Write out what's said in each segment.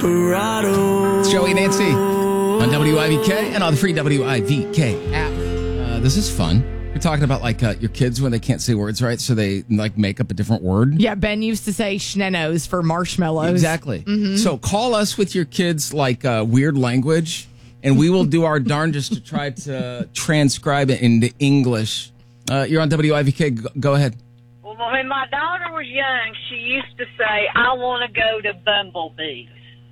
desperado. It's Joey and Nancy on WIVK and on the free WIVK app. This is fun. You're talking about like your kids when they can't say words right, so they like make up a different word. Yeah, Ben used to say schnenos for marshmallows. Exactly. So call us with your kids like weird language, and we will do our darndest to try to transcribe it into English. You're on WIVK. Go ahead. Well, when my daughter was young, she used to say, I want to go to Bumblebee's.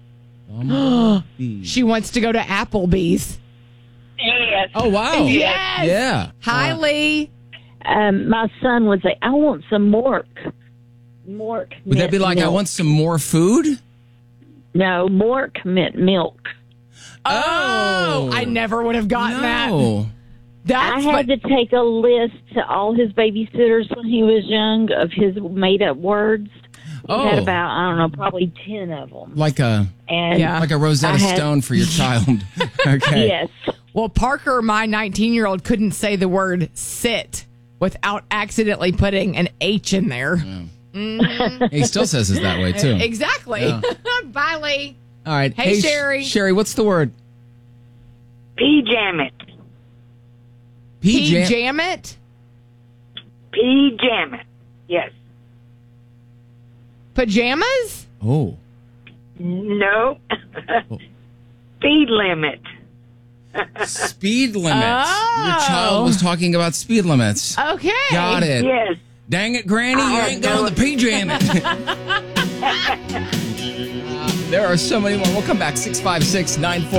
She wants to go to Applebee's. Yes. Oh, wow. Yes. Yeah. Hi, Lee. My son would say, I want some mork. Mork. Would that be like, milk. I want some more food? No, mork mint milk. Oh, I never would have gotten that. That's I had to take a list to all his babysitters when he was young of his made-up words. He had about, I don't know, probably 10 of them. Like a Rosetta Stone for your child. Okay. Yes. Well, Parker, my 19-year-old, couldn't say the word sit without accidentally putting an H in there. Yeah. He still says it that way, too. Exactly. Yeah. Bye, Lee. All right. Hey, Sherry. Sherry, what's the word? Pajam it. Pajam it? Pajam it. Yes. Pajamas? Oh. No. Speed limit. Speed limits. Oh. Your child was talking about speed limits. Okay. Got it. Yes. Dang it, Granny, you ain't going to Pajam it. There are so many more. We'll come back 656-94.